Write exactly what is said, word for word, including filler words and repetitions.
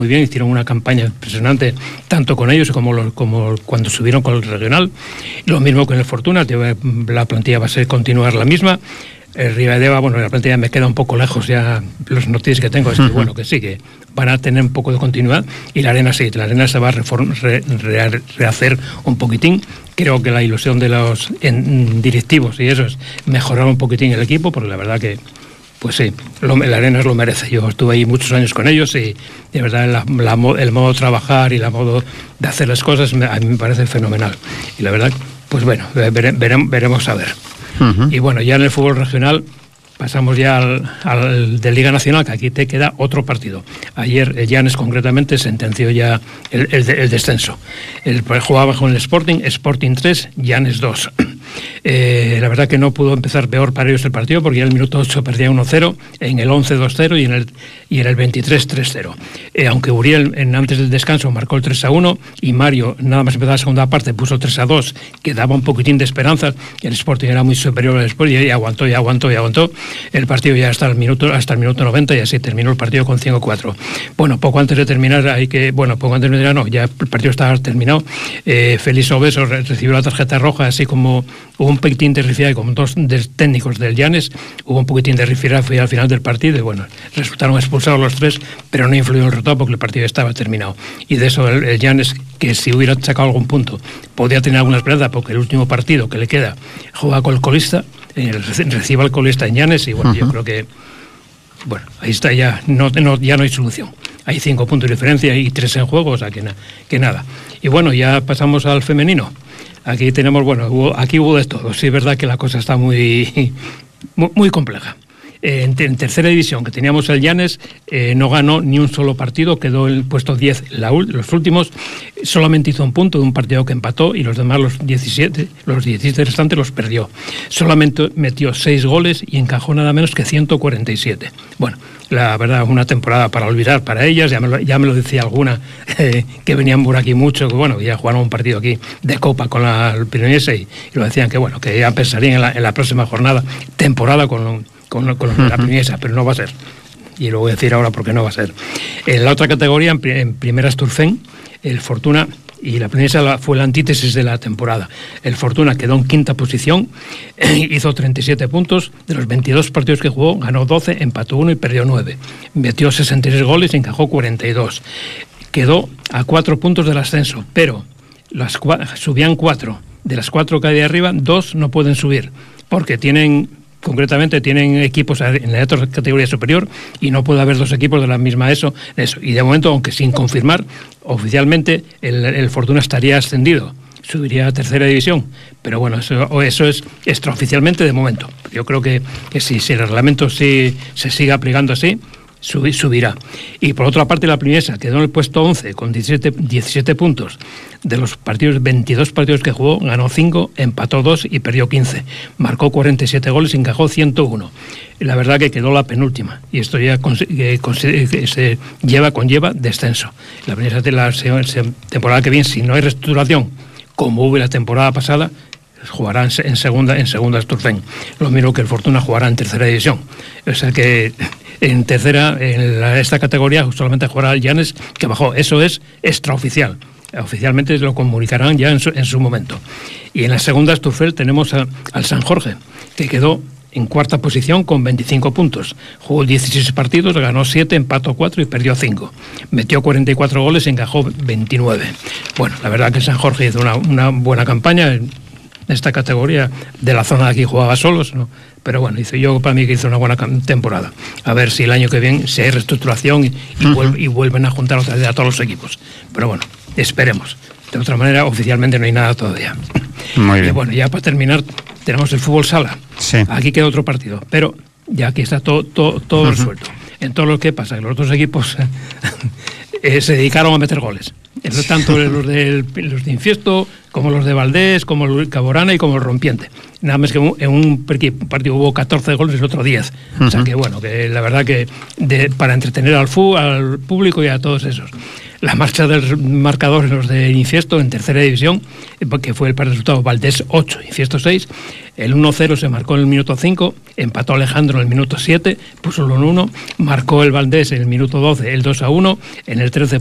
muy bien, hicieron una campaña impresionante, tanto con ellos como, los, como cuando subieron con el regional. Lo mismo con el Fortuna, la plantilla va a ser continuar la misma. El Ribadedeva, bueno, la plantilla me queda un poco lejos ya, los noticias que tengo es que, bueno, que sí, que van a tener un poco de continuidad, y la Arena sí, la Arena se va a reform, re, re, rehacer un poquitín. Creo que la ilusión de los en, directivos y eso es mejorar un poquitín el equipo, porque la verdad que pues sí, lo, la Arena lo merece. Yo estuve ahí muchos años con ellos y de verdad la, la, el modo de trabajar y el modo de hacer las cosas me, a mí me parece fenomenal. Y la verdad, pues bueno, vere, vere, veremos a ver. Uh-huh. Y bueno, ya en el fútbol regional pasamos ya al, al de Liga Nacional, que aquí te queda otro partido. Ayer el Llanes concretamente sentenció ya el, el, el descenso. El, jugaba con el Sporting, Sporting tres, Llanes dos. Eh, la verdad que no pudo empezar peor para ellos el partido, porque ya en el minuto ocho perdía uno cero, en el once dos cero y en el, y en el veintitrés tres cero. Eh, aunque Uriel en, antes del descanso marcó el tres a uno y Mario nada más empezar la segunda parte puso tres a dos, que daba un poquitín de esperanza. El Sporting era muy superior al Sporting y aguantó y aguantó y aguantó el partido ya hasta el minuto hasta el minuto noventa, y así terminó el partido con cinco cuatro. Bueno, poco antes de terminar hay que bueno poco antes de terminar no ya el partido estaba terminado. eh, Félix Obeso recibió la tarjeta roja, así como hubo un poquitín de rifirrafe con dos de técnicos del Llanes, hubo un poquitín de rifirrafe al final del partido y bueno, resultaron expulsados los tres, pero no influyó en el resultado porque el partido estaba terminado. Y de eso el, el Llanes, que si hubiera sacado algún punto podía tener alguna esperanza, porque el último partido que le queda juega con el colista, eh, recibe al colista en Llanes y bueno, uh-huh. yo creo que bueno, ahí está, ya no, no, ya no hay solución. Hay cinco puntos de diferencia y tres en juego, o sea que, na, que nada. Y bueno, ya pasamos al femenino. Aquí tenemos, bueno, hubo, aquí hubo de todo. Sí, es verdad que la cosa está muy, muy, muy compleja. Eh, en, en tercera división, que teníamos el Llanes, eh, no ganó ni un solo partido, quedó en el puesto diez la, los últimos, solamente hizo un punto de un partido que empató y los demás, los diecisiete, los diecisiete restantes los perdió. Solamente metió seis goles y encajó nada menos que ciento cuarenta y siete. Bueno, la verdad, una temporada para olvidar para ellas, ya me lo, ya me lo decía alguna, eh, que venían por aquí mucho, que bueno, ya jugaron un partido aquí de Copa con la Pironese y, y lo decían que bueno, que ya pensarían en la, en la próxima jornada, temporada con con, con uh-huh. la Primiesa, pero no va a ser. Y lo voy a decir ahora porque no va a ser. En la otra categoría, en, en primera Sturfen, el Fortuna y la Primiesa fue la antítesis de la temporada. El Fortuna quedó en quinta posición, hizo treinta y siete puntos, de los veintidós partidos que jugó, ganó doce, empató uno y perdió nueve. Metió sesenta y seis goles y encajó cuarenta y dos. Quedó a cuatro puntos del ascenso, pero las subían cuatro. De las cuatro que hay de arriba, dos no pueden subir, porque tienen... concretamente tienen equipos en la otra categoría superior y no puede haber dos equipos de la misma eso, eso. Y de momento, aunque sin confirmar, oficialmente el, el Fortuna estaría ascendido, subiría a tercera división, pero bueno, eso, eso es extraoficialmente de momento. Yo creo que, que si, si el reglamento sí, se sigue aplicando así, Subir, subirá. Y por otra parte, la Primiesa quedó en el puesto once con diecisiete, diecisiete puntos. De los partidos, veintidós partidos que jugó, ganó cinco, empató dos y perdió quince. Marcó cuarenta y siete goles y encajó ciento uno. Y la verdad que quedó la penúltima. Y esto ya con, eh, con, eh, se lleva, conlleva descenso. La Primiesa de la se, se, temporada que viene, si no hay reestructuración, como hubo la temporada pasada, jugará en, en segunda en segunda Sturfen. Lo mismo que el Fortuna jugará en tercera división. O sea que en tercera, en la, esta categoría, solamente jugará el Llanes, que bajó. Eso es extraoficial. Oficialmente lo comunicarán ya en su, en su momento. Y en la segunda Sturfen tenemos a, al San Jorge, que quedó en cuarta posición con veinticinco puntos. Jugó dieciséis partidos, ganó siete, empató cuatro y perdió cinco. Metió cuarenta y cuatro goles y encajó veintinueve. Bueno, la verdad que el San Jorge hizo una, una buena campaña en esta categoría. De la zona de aquí jugaba solos, ¿no? Pero bueno, hizo, yo para mí que hizo una buena temporada. A ver si el año que viene si hay reestructuración y, y, uh-huh. vuelve, y vuelven a juntar otra vez a todos los equipos. Pero bueno, esperemos. De otra manera, oficialmente no hay nada todavía. Muy bien. Y bueno, ya para terminar, tenemos el fútbol sala. Sí. Aquí queda otro partido, pero ya aquí está todo, todo, todo uh-huh. resuelto. En todo lo que pasa, que los otros equipos eh, se dedicaron a meter goles. Tanto los de, los de Infiesto, como los de Valdés, como el Caborana y como el Rompiente. Nada más que en un partido hubo catorce goles y el otro diez. Uh-huh. O sea que bueno, que la verdad que de, para entretener al, fu, al público y a todos esos. la marcha del marcador en los de Inciesto en tercera división, que fue el resultado Valdés ocho, Inciesto seis. El uno cero se marcó en el minuto cinco, empató Alejandro en el minuto siete, puso el uno uno, marcó el Valdés en el minuto doce el dos a uno, en el trece